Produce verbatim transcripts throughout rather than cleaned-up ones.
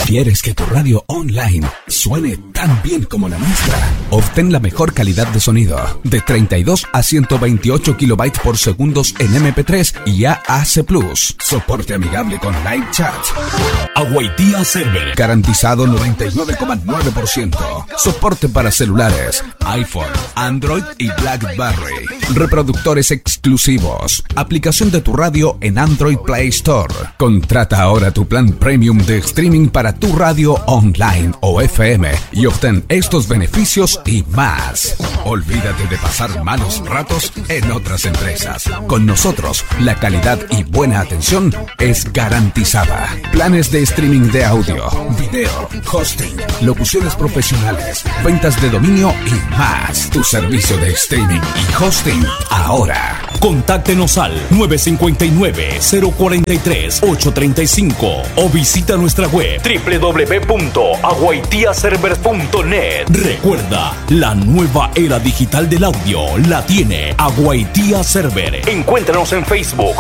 ¿Quieres que tu radio online suene tan bien como la nuestra? Obtén la mejor calidad de sonido de treinta y dos a ciento veintiocho kilobytes por segundo en eme pe tres y A A C plus. Soporte amigable con live chat. Aguaitía Server. Garantizado noventa y nueve coma nueve por ciento. Soporte para celulares, iPhone, Android y BlackBerry. Reproductores exclusivos. Aplicación de tu radio en Android Play Store. Contrata ahora tu plan premium de streaming para tu radio online o F M y obtén estos beneficios y más. Olvídate de pasar malos ratos en otras empresas. Con nosotros, la calidad y buena atención es garantizada. Planes de streaming de audio, video, hosting, locuciones profesionales, ventas de dominio y más. Tu servicio de streaming y hosting ahora. Contáctenos al nueve cinco nueve, cero cuatro tres, ocho tres cinco o visita nuestra web doble u doble u doble u punto aguaitía servers punto net. Recuerda, la nueva era digital del audio la tiene Aguaitía Server. Encuéntranos en Facebook.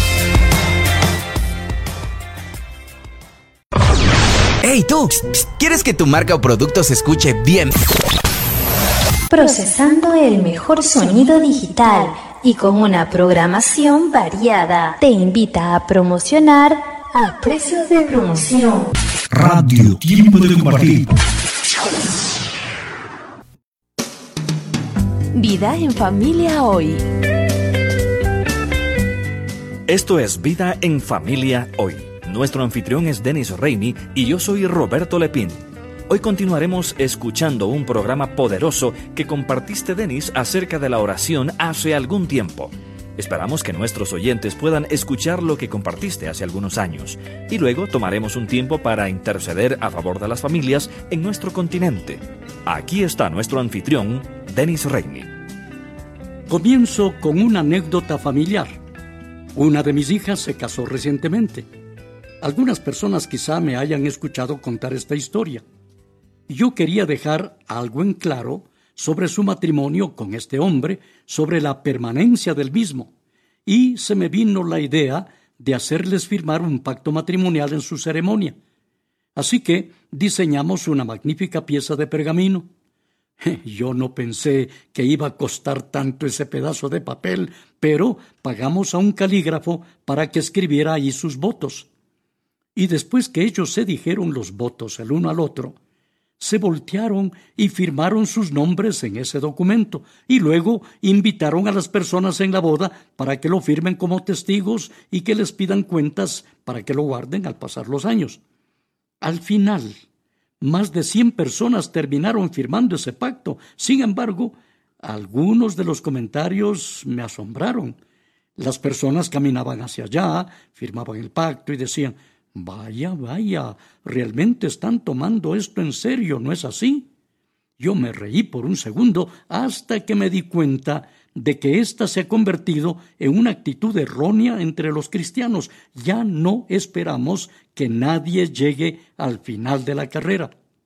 ¡Hey tú! ¿Quieres que tu marca o producto se escuche bien? Procesando el mejor sonido digital y con una programación variada. Te invita a promocionar a precios de promoción. Radio Tiempo de Compartir. Vida en Familia Hoy. Esto es Vida en Familia Hoy. Nuestro anfitrión es Denis Reini y yo soy Roberto Lepín. Hoy continuaremos escuchando un programa poderoso que compartiste, Denis, acerca de la oración hace algún tiempo. Esperamos que nuestros oyentes puedan escuchar lo que compartiste hace algunos años y luego tomaremos un tiempo para interceder a favor de las familias en nuestro continente. Aquí está nuestro anfitrión, Denis Reini. Comienzo con una anécdota familiar. Una de mis hijas se casó recientemente. Algunas personas quizá me hayan escuchado contar esta historia. Yo quería dejar algo en claro sobre su matrimonio con este hombre, sobre la permanencia del mismo, y se me vino la idea de hacerles firmar un pacto matrimonial en su ceremonia. Así que diseñamos una magnífica pieza de pergamino. Yo no pensé que iba a costar tanto ese pedazo de papel, pero pagamos a un calígrafo para que escribiera ahí sus votos. Y después que ellos se dijeron los votos el uno al otro, se voltearon y firmaron sus nombres en ese documento, y luego invitaron a las personas en la boda para que lo firmen como testigos y que les pidan cuentas para que lo guarden al pasar los años. Al final, más de cien personas terminaron firmando ese pacto. Sin embargo, algunos de los comentarios me asombraron. Las personas caminaban hacia allá, firmaban el pacto y decían: Vaya, vaya, realmente están tomando esto en serio, ¿no es así? Yo me reí por un segundo hasta que me di cuenta de que ésta se ha convertido en una actitud errónea entre los cristianos. Ya no esperamos que nadie llegue al final de la carrera.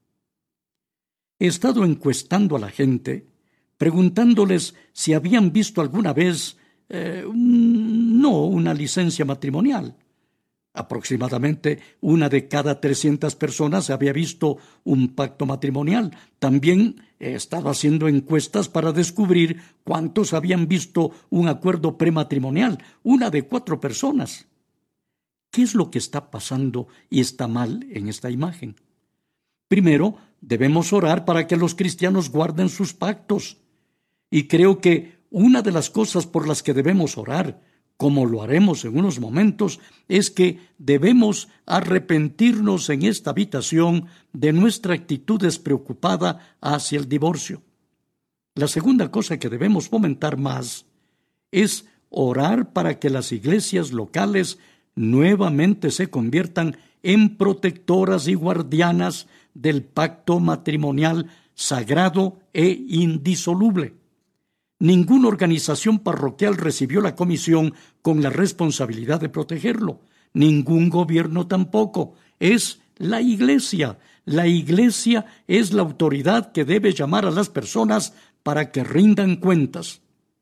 He estado encuestando a la gente, preguntándoles si habían visto alguna vez, eh, no una licencia matrimonial. Aproximadamente una de cada trescientas personas había visto un pacto matrimonial. También he estado haciendo encuestas para descubrir cuántos habían visto un acuerdo prematrimonial. Una de cuatro personas. ¿Qué es lo que está pasando y está mal en esta imagen? Primero, debemos orar para que los cristianos guarden sus pactos. Y creo que una de las cosas por las que debemos orar, como lo haremos en unos momentos, es que debemos arrepentirnos en esta habitación de nuestra actitud despreocupada hacia el divorcio. La segunda cosa que debemos fomentar más es orar para que las iglesias locales nuevamente se conviertan en protectoras y guardianas del pacto matrimonial sagrado e indisoluble. Ninguna organización parroquial recibió la comisión con la responsabilidad de protegerlo. Ningún gobierno tampoco. Es la Iglesia. La Iglesia es la autoridad que debe llamar a las personas para que rindan cuentas.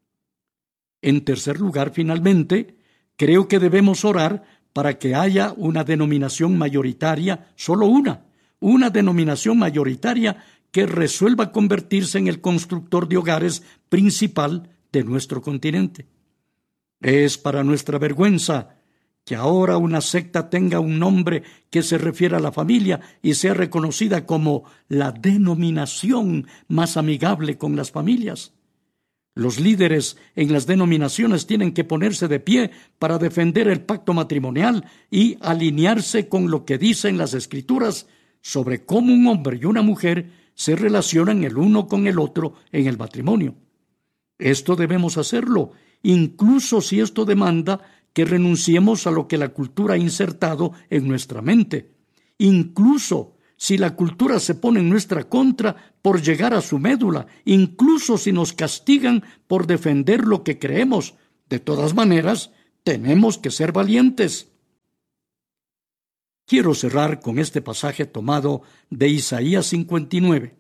En tercer lugar, finalmente, creo que debemos orar para que haya una denominación mayoritaria, solo una, una denominación mayoritaria que resuelva convertirse en el constructor de hogares principal de nuestro continente. Es para nuestra vergüenza que ahora una secta tenga un nombre que se refiere a la familia y sea reconocida como la denominación más amigable con las familias. Los líderes en las denominaciones tienen que ponerse de pie para defender el pacto matrimonial y alinearse con lo que dicen las Escrituras sobre cómo un hombre y una mujer se relacionan el uno con el otro en el matrimonio. Esto debemos hacerlo, incluso si esto demanda que renunciemos a lo que la cultura ha insertado en nuestra mente, incluso si la cultura se pone en nuestra contra por llegar a su médula, incluso si nos castigan por defender lo que creemos. De todas maneras, tenemos que ser valientes. Quiero cerrar con este pasaje tomado de Isaías cincuenta y nueve.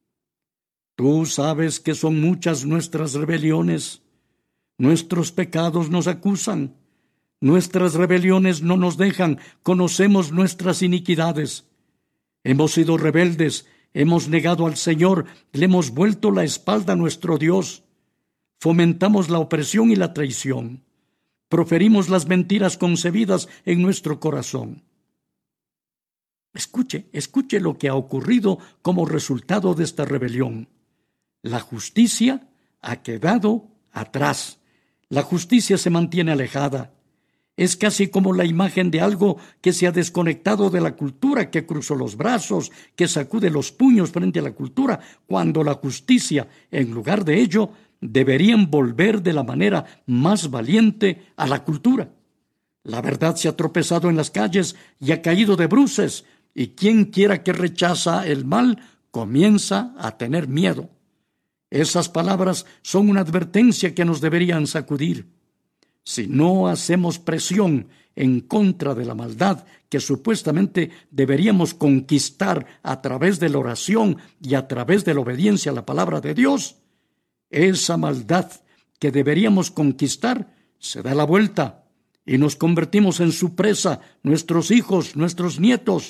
Tú sabes que son muchas nuestras rebeliones. Nuestros pecados nos acusan. Nuestras rebeliones no nos dejan. Conocemos nuestras iniquidades. Hemos sido rebeldes, hemos negado al Señor, le hemos vuelto la espalda a nuestro Dios. Fomentamos la opresión y la traición. Proferimos las mentiras concebidas en nuestro corazón. Escuche, escuche lo que ha ocurrido como resultado de esta rebelión. La justicia ha quedado atrás. La justicia se mantiene alejada. Es casi como la imagen de algo que se ha desconectado de la cultura, que cruzó los brazos, que sacude los puños frente a la cultura, cuando la justicia, en lugar de ello, debería envolver de la manera más valiente a la cultura. La verdad se ha tropezado en las calles y ha caído de bruces, y quien quiera que rechaza el mal comienza a tener miedo. Esas palabras son una advertencia que nos deberían sacudir. Si no hacemos presión en contra de la maldad que supuestamente deberíamos conquistar a través de la oración y a través de la obediencia a la palabra de Dios, esa maldad que deberíamos conquistar se da la vuelta y nos convertimos en su presa, nuestros hijos, nuestros nietos.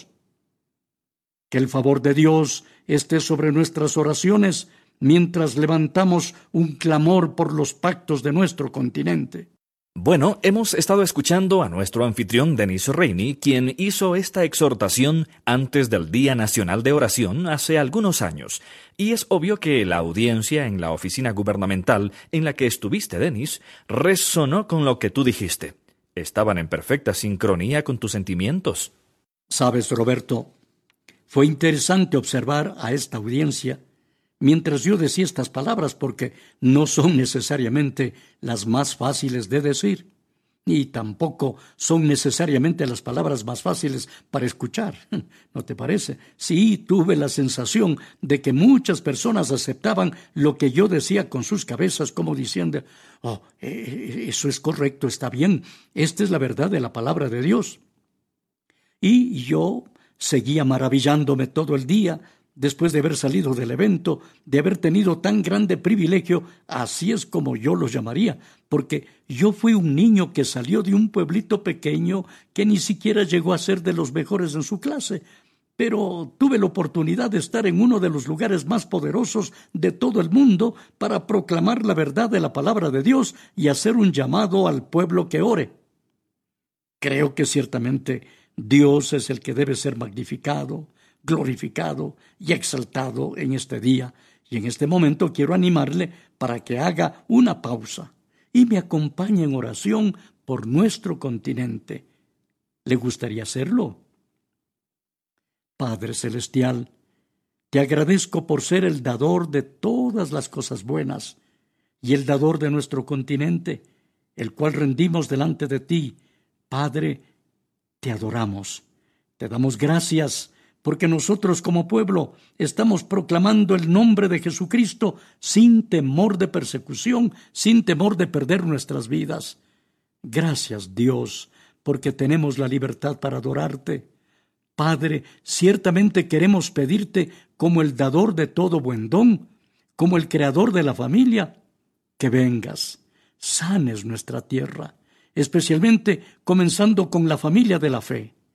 Que el favor de Dios esté sobre nuestras oraciones mientras levantamos un clamor por los pactos de nuestro continente. Bueno, hemos estado escuchando a nuestro anfitrión Denis Reini, quien hizo esta exhortación antes del Día Nacional de Oración hace algunos años. Y es obvio que la audiencia en la oficina gubernamental en la que estuviste, Denis, resonó con lo que tú dijiste. Estaban en perfecta sincronía con tus sentimientos. Sabes, Roberto, fue interesante observar a esta audiencia mientras yo decía estas palabras, porque no son necesariamente las más fáciles de decir, y tampoco son necesariamente las palabras más fáciles para escuchar. ¿No te parece? Sí, tuve la sensación de que muchas personas aceptaban lo que yo decía con sus cabezas, como diciendo, oh, eso es correcto, está bien, esta es la verdad de la palabra de Dios. Y yo seguía maravillándome todo el día, después de haber salido del evento, de haber tenido tan grande privilegio, así es como yo lo llamaría, porque yo fui un niño que salió de un pueblito pequeño que ni siquiera llegó a ser de los mejores en su clase, pero tuve la oportunidad de estar en uno de los lugares más poderosos de todo el mundo para proclamar la verdad de la palabra de Dios y hacer un llamado al pueblo que ore. Creo que ciertamente Dios es el que debe ser magnificado, glorificado y exaltado en este día. Y en este momento quiero animarle para que haga una pausa y me acompañe en oración por nuestro continente. ¿Le gustaría hacerlo? Padre Celestial, te agradezco por ser el dador de todas las cosas buenas y el dador de nuestro continente, el cual rendimos delante de ti. Padre, te adoramos, te damos gracias, porque nosotros como pueblo estamos proclamando el nombre de Jesucristo sin temor de persecución, sin temor de perder nuestras vidas. Gracias, Dios, porque tenemos la libertad para adorarte. Padre, ciertamente queremos pedirte como el dador de todo buen don, como el creador de la familia, que vengas, sanes nuestra tierra, especialmente comenzando con la familia de la fe.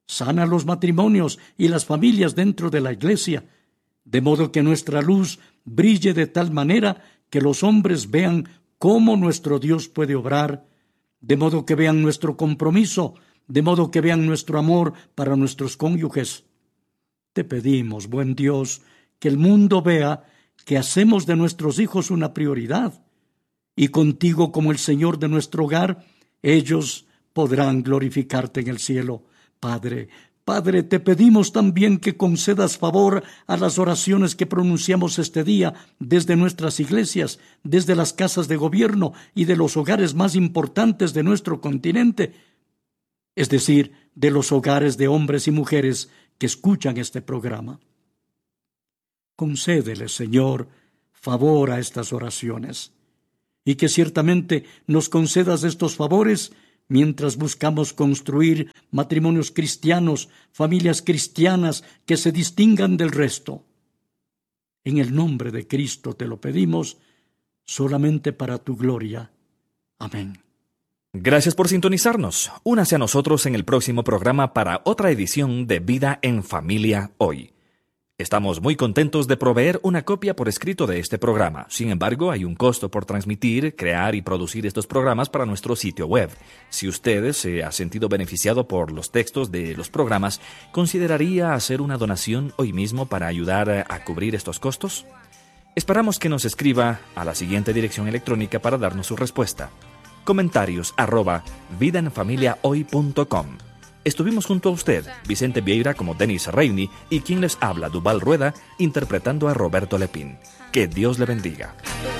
Sana los matrimonios y las familias dentro de la iglesia, de modo que nuestra luz brille de tal manera que los hombres vean cómo nuestro Dios puede obrar, de modo que vean nuestro compromiso, de modo que vean nuestro amor para nuestros cónyuges. Te pedimos, buen Dios, que el mundo vea que hacemos de nuestros hijos una prioridad, y contigo como el Señor de nuestro hogar, ellos podrán glorificarte en el cielo. Padre, Padre, te pedimos también que concedas favor a las oraciones que pronunciamos este día desde nuestras iglesias, desde las casas de gobierno y de los hogares más importantes de nuestro continente, es decir, de los hogares de hombres y mujeres que escuchan este programa. Concédele, Señor, favor a estas oraciones, y que ciertamente nos concedas estos favores mientras buscamos construir matrimonios cristianos, familias cristianas que se distingan del resto. En el nombre de Cristo te lo pedimos, solamente para tu gloria. Amén. Gracias por sintonizarnos. Únase a nosotros en el próximo programa para otra edición de Vida en Familia Hoy. Estamos muy contentos de proveer una copia por escrito de este programa. Sin embargo, hay un costo por transmitir, crear y producir estos programas para nuestro sitio web. Si usted se ha sentido beneficiado por los textos de los programas, ¿consideraría hacer una donación hoy mismo para ayudar a cubrir estos costos? Esperamos que nos escriba a la siguiente dirección electrónica para darnos su respuesta. Comentarios arroba vidaenfamiliahoy punto com. Estuvimos junto a usted, Vicente Vieira como Denis Reini, y quien les habla, Duval Rueda, interpretando a Roberto Lepín. Que Dios le bendiga.